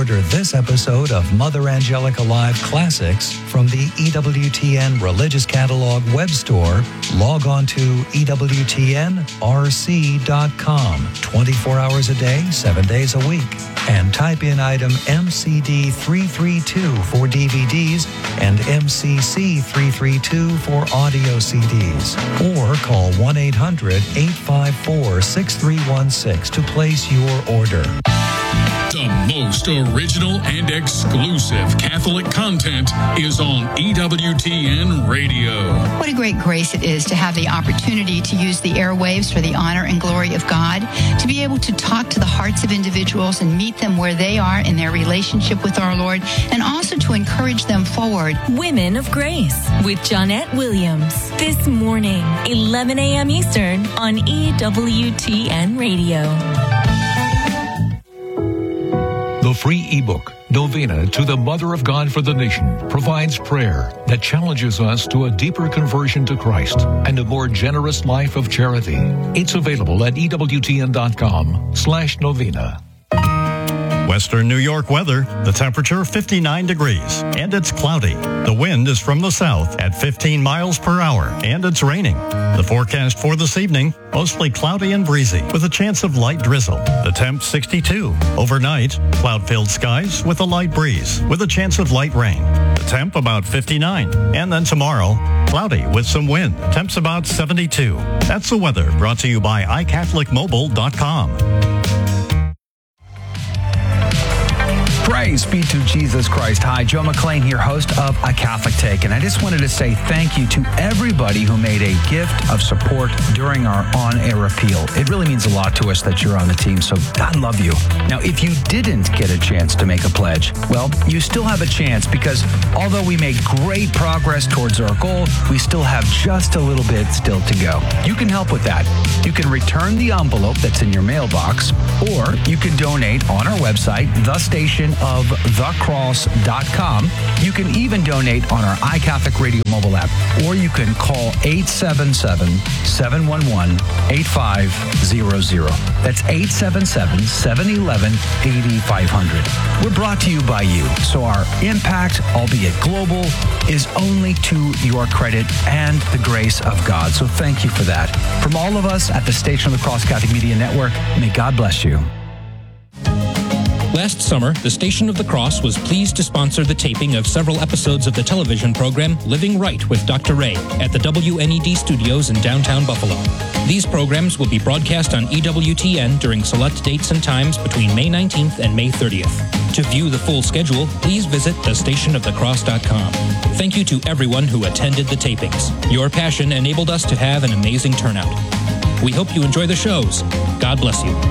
order this episode of Mother Angelica Live Classics from the EWTN Religious Catalog web store, log on to EWTNRC.com 24 hours a day, 7 days a week, and type in item MCD332 for DVDs and MCC332 for audio CDs. Or call 1-800-854-6316 to place your order. The most original and exclusive Catholic content is on EWTN Radio. What a great grace it is to have the opportunity to use the airwaves for the honor and glory of God, to be able to talk to the hearts of individuals and meet them where they are in their relationship with our Lord, and also to encourage them forward. Women of Grace with Johnnette Williams. This morning, 11 a.m. Eastern on EWTN Radio. The free ebook, Novena to the Mother of God for the Nation, provides prayer that challenges us to a deeper conversion to Christ and a more generous life of charity. It's available at EWTN.com/novena. Western New York weather, the temperature 59 degrees, and it's cloudy. The wind is from the south at 15 miles per hour, and it's raining. The forecast for this evening, mostly cloudy and breezy, with a chance of light drizzle. The temp 62. Overnight, cloud-filled skies with a light breeze, with a chance of light rain. The temp about 59. And then tomorrow, cloudy with some wind. Temps about 72. That's the weather brought to you by iCatholicMobile.com. Praise be to Jesus Christ. Hi, Joe McLean here, host of A Catholic Take. And I just wanted to say thank you to everybody who made a gift of support during our on-air appeal. It really means a lot to us that you're on the team, so God love you. Now, if you didn't get a chance to make a pledge, well, you still have a chance, because although we made great progress towards our goal, we still have just a little bit still to go. You can help with that. You can return the envelope that's in your mailbox, or you can donate on our website, thestationofthecross.com. You can even donate on our iCatholic Radio mobile app, or you can call 877-711-8500. That's 877-711-8500. We're brought to you by you, so our impact, albeit global, is only to your credit and the grace of God. So thank you for that. From all of us at the Station of the Cross Catholic Media Network, may God bless you. Last summer, the Station of the Cross was pleased to sponsor the taping of several episodes of the television program Living Right with Dr. Ray at the WNED studios in downtown Buffalo. These programs will be broadcast on EWTN during select dates and times between May 19th and May 30th. To view the full schedule, please visit thestationofthecross.com. Thank you to everyone who attended the tapings. Your passion enabled us to have an amazing turnout. We hope you enjoy the shows. God bless you.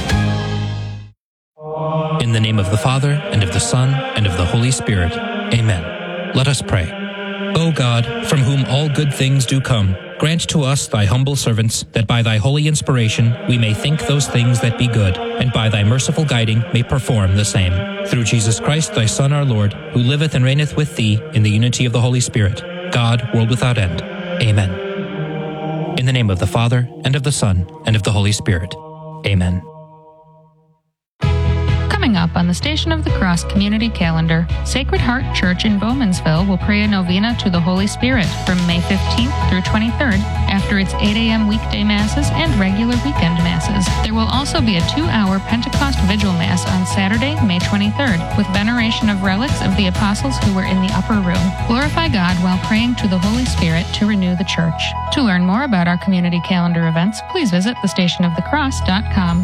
In the name of the Father, and of the Son, and of the Holy Spirit. Amen. Let us pray. O God, from whom all good things do come, grant to us, thy humble servants, that by thy holy inspiration we may think those things that be good, and by thy merciful guiding may perform the same. Through Jesus Christ, thy Son, our Lord, who liveth and reigneth with thee in the unity of the Holy Spirit, God, world without end. Amen. In the name of the Father, and of the Son, and of the Holy Spirit. Amen. Coming up on the Station of the Cross community calendar, Sacred Heart Church in Bowmansville will pray a novena to the Holy Spirit from May 15th through 23rd after its 8 a.m. weekday masses and regular weekend masses. There will also be a 2-hour Pentecost Vigil Mass on Saturday, May 23rd, with veneration of relics of the apostles who were in the upper room. Glorify God while praying to the Holy Spirit to renew the church. To learn more about our community calendar events, please visit thestationofthecross.com.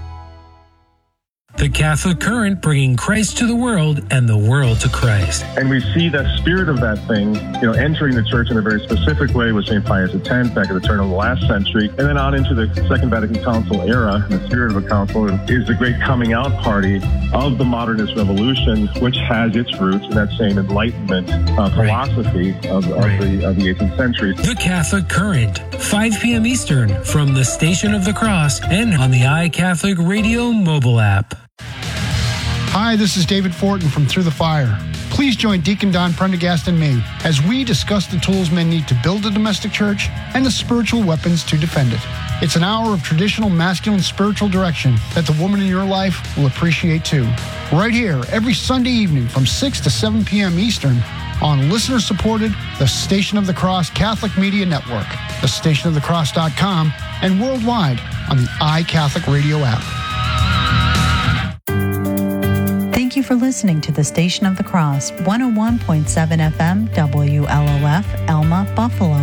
The Catholic Current, bringing Christ to the world and the world to Christ. And we see that spirit of that thing, entering the church in a very specific way with St. Pius X back at the turn of the last century, and then on into the Second Vatican Council era. The spirit of the council is the great coming out party of the modernist revolution, which has its roots in that same Enlightenment philosophy of the 18th century. The Catholic Current, 5 p.m. Eastern, from the Station of the Cross and on the iCatholic Radio mobile app. Hi, this is David Fortin from Through the Fire. Please join Deacon Don Prendergast and me as we discuss the tools men need to build a domestic church and the spiritual weapons to defend it. It's an hour of traditional masculine spiritual direction that the woman in your life will appreciate too. Right here, every Sunday evening from 6 to 7 p.m. Eastern on listener-supported The Station of the Cross Catholic Media Network, thestationofthecross.com, and worldwide on the iCatholic Radio app. Thank you for listening to the Station of the Cross, 101.7 FM, WLOF, Elma, Buffalo.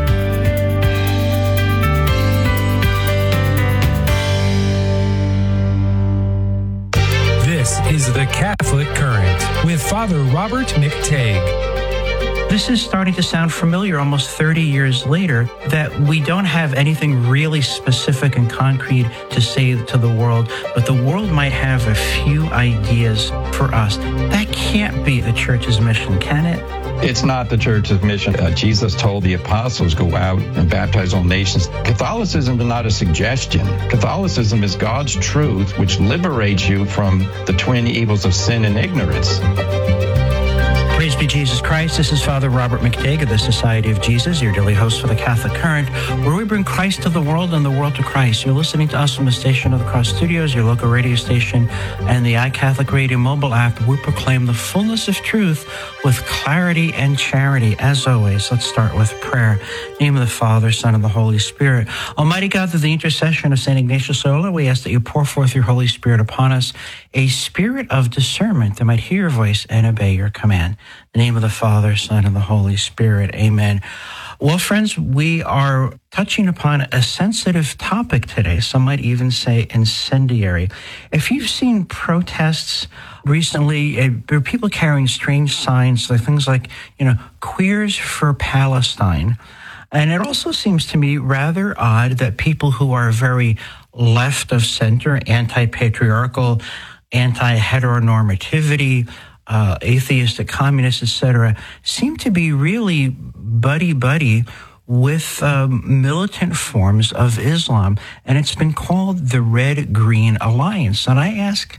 This is the Catholic Current with Father Robert McTague. This is starting to sound familiar almost 30 years later, that we don't have anything really specific and concrete to say to the world, but the world might have a few ideas for us. That can't be the church's mission, can it? It's not the church's mission. Jesus told the apostles, go out and baptize all nations. Catholicism is not a suggestion. Catholicism is God's truth, which liberates you from the twin evils of sin and ignorance. Praise be Jesus Christ. This is Father Robert McTague of the Society of Jesus, your daily host for the Catholic Current, where we bring Christ to the world and the world to Christ. You're listening to us from the Station of the Cross Studios, your local radio station, and the iCatholic Radio mobile app. We proclaim the fullness of truth with clarity and charity. As always, let's start with prayer. In the name of the Father, Son, and the Holy Spirit. Almighty God, through the intercession of St. Ignatius Loyola, we ask that you pour forth your Holy Spirit upon us, a spirit of discernment that might hear your voice and obey your command. In the name of the Father, Son, and the Holy Spirit. Amen. Well, friends, we are touching upon a sensitive topic today. Some might even say incendiary. If you've seen protests recently, there are people carrying strange signs, like things like, Queers for Palestine. And it also seems to me rather odd that people who are very left of center, anti-patriarchal, anti-heteronormativity, atheistic, communists, etc., seem to be really buddy-buddy with militant forms of Islam. And it's been called the Red-Green Alliance. And I ask,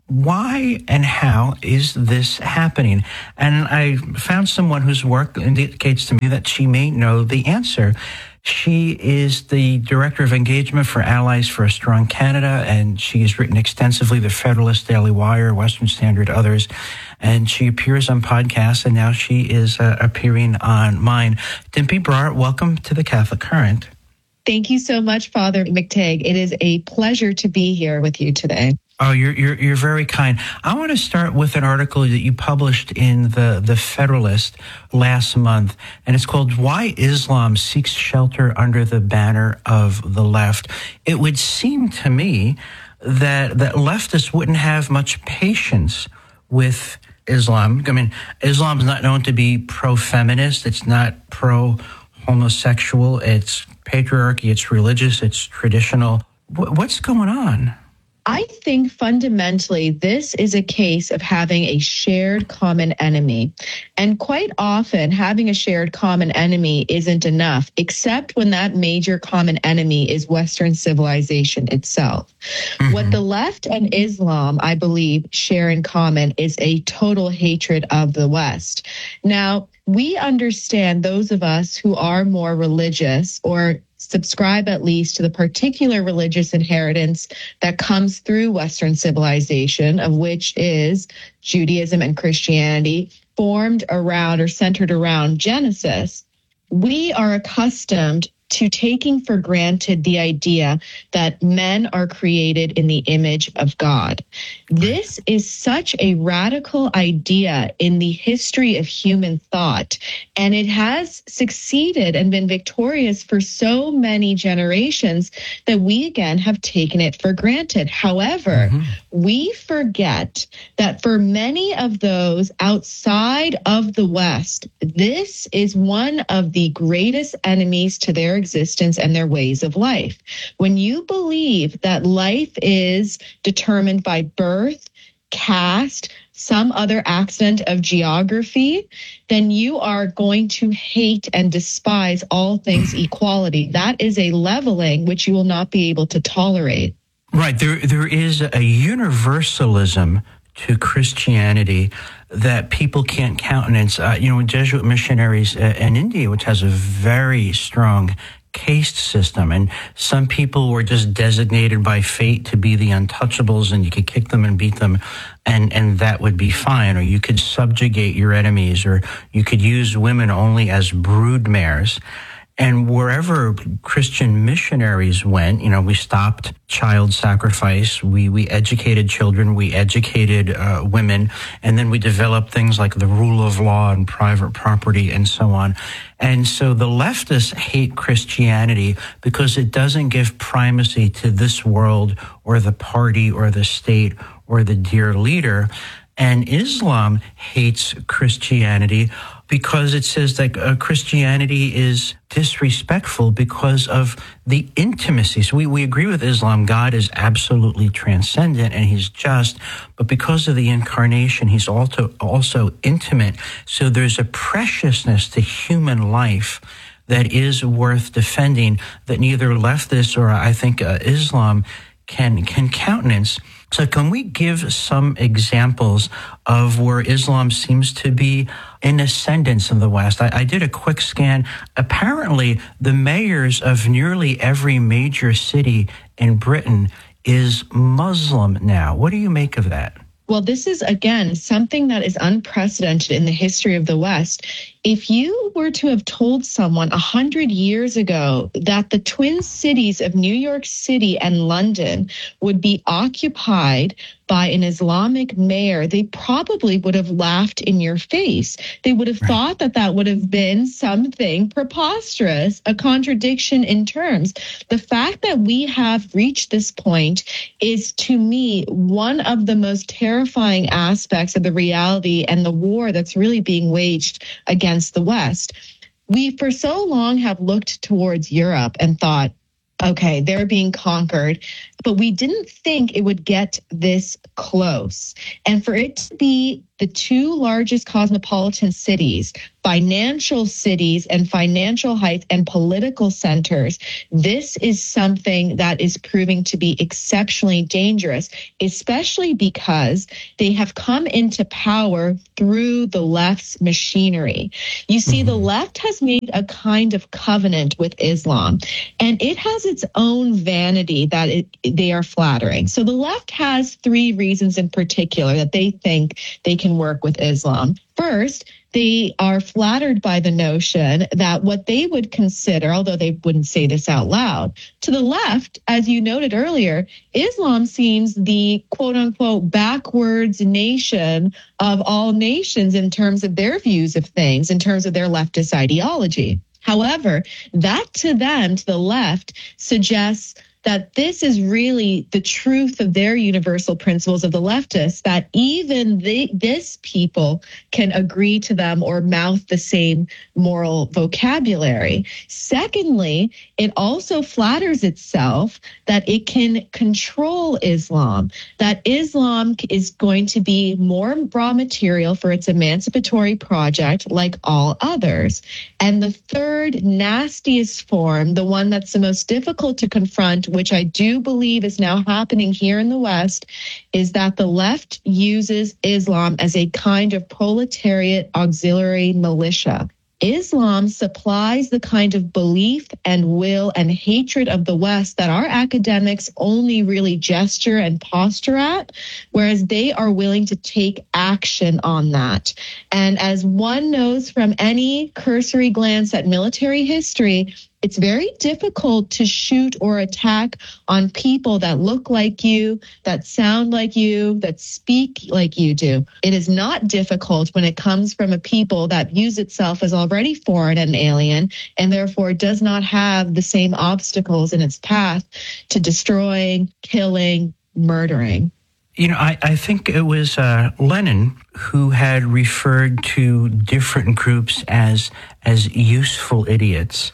why and how is this happening? And I found someone whose work indicates to me that she may know the answer. She is the Director of Engagement for Allies for a Strong Canada, and she has written extensively The Federalist, Daily Wire, Western Standard, others, and she appears on podcasts, and now she is appearing on mine. Dimpy Brar, welcome to the Catholic Current. Thank you so much, Father McTague. It is a pleasure to be here with you today. Oh, you're very kind. I want to start with an article that you published in the Federalist last month, and it's called "Why Islam Seeks Shelter Under the Banner of the Left." It would seem to me that leftists wouldn't have much patience with Islam. I mean, Islam is not known to be pro-feminist. It's not pro-homosexual. It's patriarchy. It's religious. It's traditional. What's going on? I think fundamentally this is a case of having a shared common enemy. And quite often having a shared common enemy isn't enough, except when that major common enemy is Western civilization itself. Mm-hmm. What the left and Islam, I believe, share in common is a total hatred of the West. Now, we understand, those of us who are more religious or subscribe at least to the particular religious inheritance that comes through Western civilization, of which is Judaism and Christianity, formed around or centered around Genesis. We are accustomed to taking for granted the idea that men are created in the image of God. This is such a radical idea in the history of human thought, and it has succeeded and been victorious for so many generations that we again have taken it for granted. However, we forget that for many of those outside of the West, this is one of the greatest enemies to their existence and their ways of life. When you believe that life is determined by birth, caste, some other accident of geography, then you are going to hate and despise all things equality. That is a leveling which you will not be able to tolerate. Right. There is a universalism to Christianity that people can't countenance. Jesuit missionaries in India, which has a very strong caste system, and some people were just designated by fate to be the untouchables, and you could kick them and beat them, and that would be fine. Or you could subjugate your enemies, or you could use women only as brood mares. And wherever Christian missionaries went, we stopped child sacrifice, we educated children, we educated women, and then we developed things like the rule of law and private property and so on. And so the leftists hate Christianity because it doesn't give primacy to this world or the party or the state or the dear leader. And Islam hates Christianity because it says that Christianity is disrespectful because of the intimacy. So we agree with Islam. God is absolutely transcendent and he's just, but because of the incarnation, he's also intimate. So there's a preciousness to human life that is worth defending that neither leftists or I think Islam can countenance. So can we give some examples of where Islam seems to be in ascendance in the West? I did a quick scan. Apparently, the mayors of nearly every major city in Britain is Muslim now. What do you make of that? Well, this is, again, something that is unprecedented in the history of the West. If you were to have told someone 100 years ago that the twin cities of New York City and London would be occupied by an Islamic mayor, they probably would have laughed in your face. They would have thought that that would have been something preposterous, a contradiction in terms. The fact that we have reached this point is, to me, one of the most terrifying aspects of the reality and the war that's really being waged against the West. We, for so long, have looked towards Europe and thought, okay, they're being conquered, but we didn't think it would get this close. And for it to be the two largest cosmopolitan cities, financial cities and financial height and political centers, this is something that is proving to be exceptionally dangerous, especially because they have come into power through the left's machinery. You see, the left has made a kind of covenant with Islam, and it has its own vanity that they are flattering. So the left has three reasons in particular that they think they can work with Islam. First, they are flattered by the notion that what they would consider, although they wouldn't say this out loud, to the left, as you noted earlier, Islam seems the quote-unquote backwards nation of all nations in terms of their views of things, in terms of their leftist ideology. However, that to them, to the left, suggests that this is really the truth of their universal principles of the leftists, that even this people can agree to them or mouth the same moral vocabulary. Secondly, it also flatters itself that it can control Islam, that Islam is going to be more raw material for its emancipatory project like all others. And the third nastiest form, the one that's the most difficult to confront, which I do believe is now happening here in the West, is that the left uses Islam as a kind of proletariat auxiliary militia. Islam supplies the kind of belief and will and hatred of the West that our academics only really gesture and posture at, whereas they are willing to take action on that. And as one knows from any cursory glance at military history, it's very difficult to shoot or attack on people that look like you, that sound like you, that speak like you do. It is not difficult when it comes from a people that views itself as already foreign and alien, and therefore does not have the same obstacles in its path to destroying, killing, murdering. You know, I think it was Lenin who had referred to different groups as useful idiots.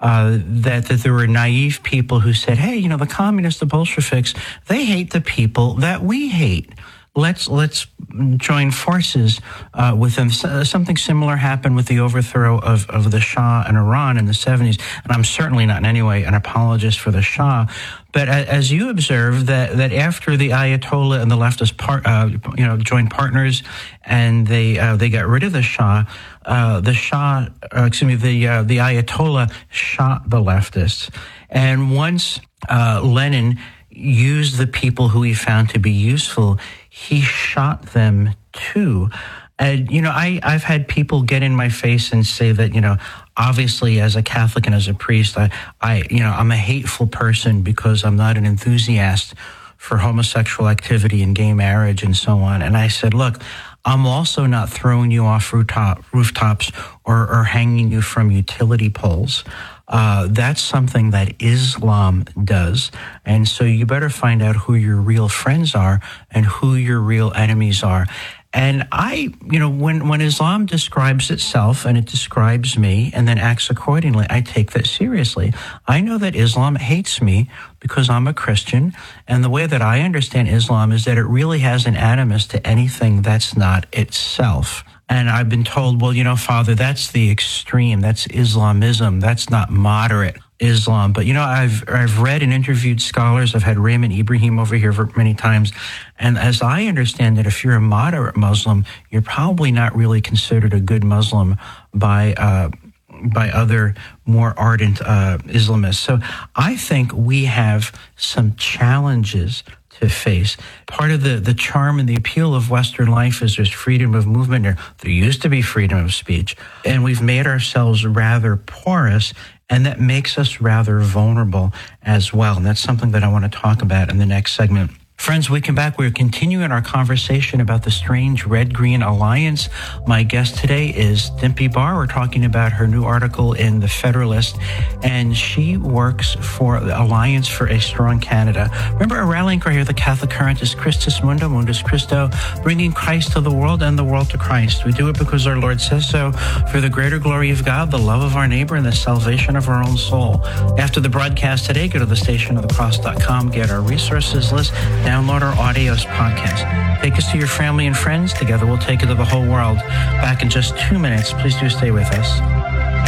That there were naive people who said, hey, the communists, the Bolsheviks, they hate the people that we hate. Let's join forces with them. Something similar happened with the overthrow of the Shah in Iran in the 70s. And I'm certainly not in any way an apologist for the Shah. But as you observe, that after the Ayatollah and the leftist joined partners, and they got rid of the Shah, the Ayatollah shot the leftists. And once Lenin used the people who he found to be useful, he shot them too. And, I've had people get in my face and say that, obviously as a Catholic and as a priest, I'm a hateful person because I'm not an enthusiast for homosexual activity and gay marriage and so on. And I said, look, I'm also not throwing you off rooftops or hanging you from utility poles. That's something that Islam does. And so you better find out who your real friends are and who your real enemies are. And when Islam describes itself and it describes me and then acts accordingly, I take that seriously. I know that Islam hates me because I'm a Christian. And the way that I understand Islam is that it really has an animus to anything that's not itself. And I've been told, well, Father, that's the extreme. That's Islamism. That's not moderate Islam. But, I've read and interviewed scholars. I've had Raymond Ibrahim over here many times. And as I understand it, if you're a moderate Muslim, you're probably not really considered a good Muslim by other more ardent Islamists. So I think we have some challenges to face. Part of the charm and the appeal of Western life is there's freedom of movement. There used to be freedom of speech. And we've made ourselves rather porous, and that makes us rather vulnerable as well. And that's something that I want to talk about in the next segment. Friends, we come back. We're continuing our conversation about the strange red-green alliance. My guest today is Dimpy Barr. We're talking about her new article in The Federalist, and she works for the Alliance for a Strong Canada. Remember, our rallying cry here, the Catholic Current, is Christus Mundo, Mundus Christo, bringing Christ to the world and the world to Christ. We do it because our Lord says so, for the greater glory of God, the love of our neighbor, and the salvation of our own soul. After the broadcast today, go to thestationofthecross.com, get our resources list, download our audios podcast. Take us to your family and friends. Together we'll take it to the whole world. Back in just 2 minutes. Please do stay with us.